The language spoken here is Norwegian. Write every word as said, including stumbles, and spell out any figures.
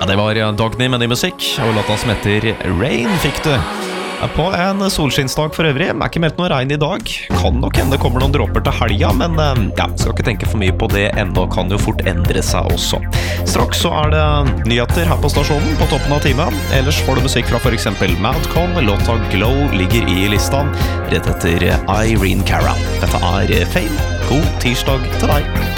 Ja, det var Dogny med ny musikk, og låta som heter Rain fikk du. På en solskinnsdag for øvrig, er ikke meldt noe regn i dag. Kan nok hende kommer noen dråper til helga, men ja, skal ikke tenke for mye på det ennå, kan jo fort endre seg også. Straks så er det nyheter her på stasjonen på toppen av timen. Ellers får du musikk fra for eksempel Madcon, låta Glow ligger i listan, rett etter Irene Cara. Dette er Fame. God tirsdag til deg.